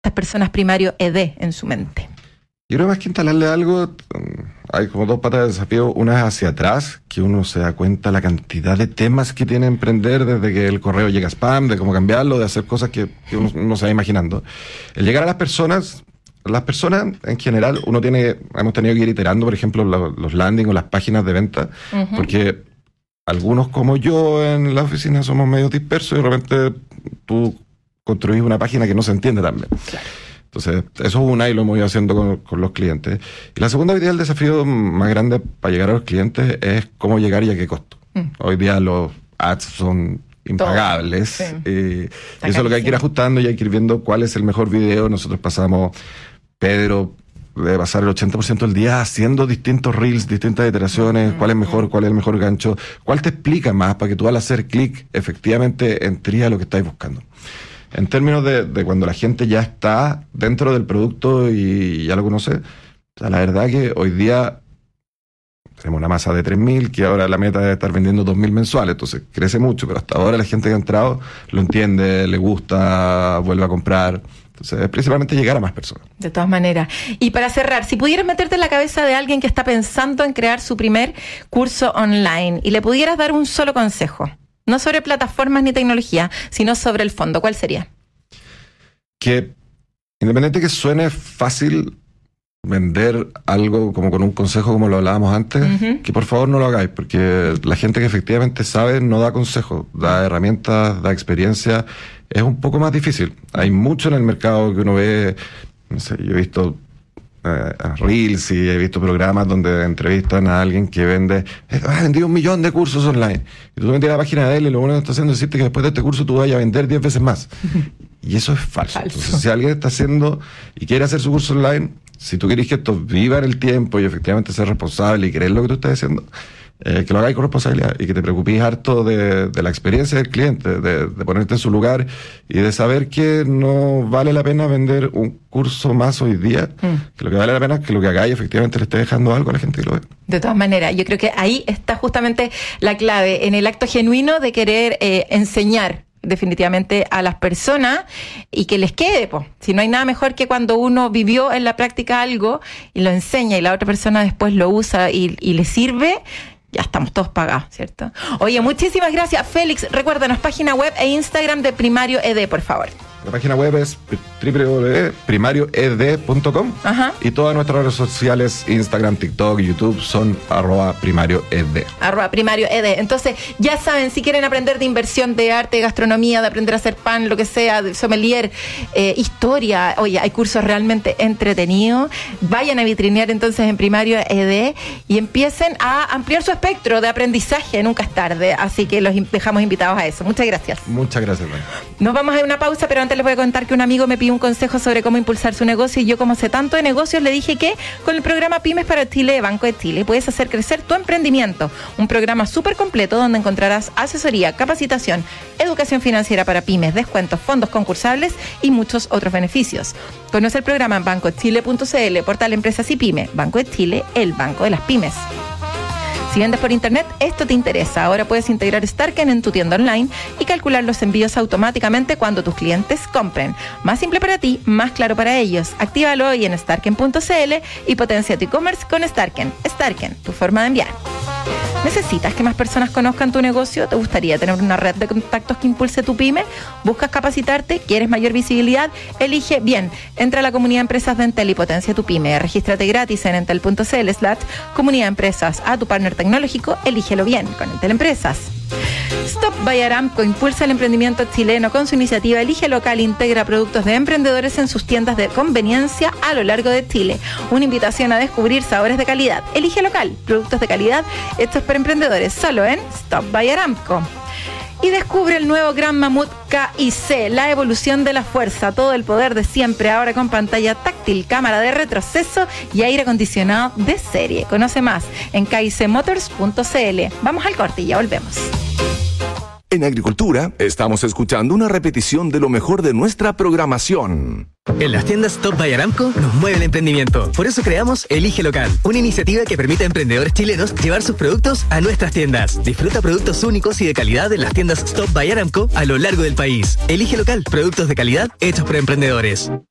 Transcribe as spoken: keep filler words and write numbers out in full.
las personas Primario E D en su mente? Yo creo más que instalarle algo, hay como dos patas de desafío. Una es hacia atrás, que uno se da cuenta la cantidad de temas que tiene emprender, desde que el correo llega a spam, de cómo cambiarlo, de hacer cosas que, que uno no se va imaginando. El llegar a las personas, las personas en general, uno tiene, hemos tenido que ir iterando, por ejemplo, los, los landing o las páginas de venta, uh-huh. porque algunos como yo en la oficina somos medio dispersos y de repente tú construís una página que no se entiende tan bien. Claro. Entonces, eso es una y lo hemos ido haciendo con, con los clientes. Y la segunda, hoy día el desafío más grande para llegar a los clientes es cómo llegar y a qué costo. Mm. Hoy día los ads son impagables. Sí. Y, y eso es lo que hay que ir ajustando y hay que ir viendo cuál es el mejor video. Nosotros pasamos, Pedro, de pasar el ochenta por ciento del día haciendo distintos reels, distintas iteraciones, mm. cuál es mejor, cuál es el mejor gancho, cuál te explica más para que tú al hacer clic efectivamente entres a lo que estáis buscando. En términos de, de cuando la gente ya está dentro del producto y ya lo conoce, o sea, la verdad que hoy día tenemos una masa de tres mil, que ahora la meta es estar vendiendo dos mil mensuales, entonces crece mucho, pero hasta ahora la gente que ha entrado lo entiende, le gusta, vuelve a comprar. Entonces, es principalmente llegar a más personas. De todas maneras. Y para cerrar, si pudieras meterte en la cabeza de alguien que está pensando en crear su primer curso online y le pudieras dar un solo consejo, no sobre plataformas ni tecnología, sino sobre el fondo, ¿cuál sería? Que, independiente que suene fácil vender algo como con un consejo como lo hablábamos antes, uh-huh. que por favor no lo hagáis, porque la gente que efectivamente sabe no da consejos, da herramientas, da experiencia. Es un poco más difícil. Hay mucho en el mercado que uno ve, no sé, yo he visto Uh, reels y he visto programas donde entrevistan a alguien que vende, ha vendido un millón de cursos online, y tú metes a la página de él y lo único que está haciendo es decirte que después de este curso tú vayas a vender diez veces más. Y eso es falso. falso. Entonces, si alguien está haciendo y quiere hacer su curso online, si tú querés que esto viva en el tiempo y efectivamente ser responsable y creer lo que tú estás haciendo, eh, que lo hagáis con responsabilidad y que te preocupes harto de, de la experiencia del cliente, de, de ponerte en su lugar y de saber que no vale la pena vender un curso más hoy día, mm. que lo que vale la pena es que lo que hagáis efectivamente le esté dejando algo a la gente que lo ve. De todas maneras, yo creo que ahí está justamente la clave, en el acto genuino de querer eh, enseñar definitivamente a las personas y que les quede, po. Si no hay nada mejor que cuando uno vivió en la práctica algo y lo enseña y la otra persona después lo usa y, y le sirve, ya estamos todos pagados, ¿cierto? Oye, muchísimas gracias, Félix. Recuérdanos, página web e Instagram de Primario E D, por favor. La página web es doble u doble u doble u punto primario e d punto com. Ajá. Y todas nuestras redes sociales, Instagram, TikTok, YouTube, son arroba primario ed. Arroba primario ed. Entonces, ya saben, si quieren aprender de inversión, de arte, de gastronomía, de aprender a hacer pan, lo que sea, de sommelier, eh, historia, oye, hay cursos realmente entretenidos. Vayan a vitrinear entonces en Primario Ed y empiecen a ampliar su espectro de aprendizaje, nunca es tarde. Así que los dejamos invitados a eso. Muchas gracias. Muchas gracias, Ryan. Nos vamos a una pausa, pero antes les voy a contar que un amigo me pidió un consejo sobre cómo impulsar su negocio y yo, como sé tanto de negocios, le dije que con el programa Pymes para Chile de Banco de Chile puedes hacer crecer tu emprendimiento. Un programa súper completo donde encontrarás asesoría, capacitación, educación financiera para pymes, descuentos, fondos concursables y muchos otros beneficios. Conoce el programa en banco de chile punto c l, portal Empresas y Pymes. Banco de Chile, el banco de las pymes. Si vendes por internet, esto te interesa. Ahora puedes integrar Starken en tu tienda online y calcular los envíos automáticamente cuando tus clientes compren. Más simple para ti, más claro para ellos. Actívalo hoy en starken punto c l y potencia tu e-commerce con Starken. Starken, tu forma de enviar. ¿Necesitas que más personas conozcan tu negocio? ¿Te gustaría tener una red de contactos que impulse tu pyme? ¿Buscas capacitarte? ¿Quieres mayor visibilidad? Elige bien. Entra a la comunidad de empresas de Entel y potencia tu pyme. Regístrate gratis en entel punto c l slash comunidad de empresas. A tu partner tecnológico, elígelo bien con Entel Empresas. Stop by Aramco impulsa el emprendimiento chileno con su iniciativa Elige Local. Integra productos de emprendedores en sus tiendas de conveniencia a lo largo de Chile. Una invitación a descubrir sabores de calidad. Elige Local, productos de calidad hechos por emprendedores, solo en Stop by Aramco. Y descubre el nuevo Gran Mamut K I C, la evolución de la fuerza, todo el poder de siempre, ahora con pantalla táctil, cámara de retroceso y aire acondicionado de serie. Conoce más en k i c motors punto c l. Vamos al corte y ya volvemos. En Agricultura, estamos escuchando una repetición de lo mejor de nuestra programación. En las tiendas Stop by Aramco nos mueve el emprendimiento. Por eso creamos Elige Local, una iniciativa que permite a emprendedores chilenos llevar sus productos a nuestras tiendas. Disfruta productos únicos y de calidad en las tiendas Stop by Aramco a lo largo del país. Elige Local, productos de calidad hechos por emprendedores.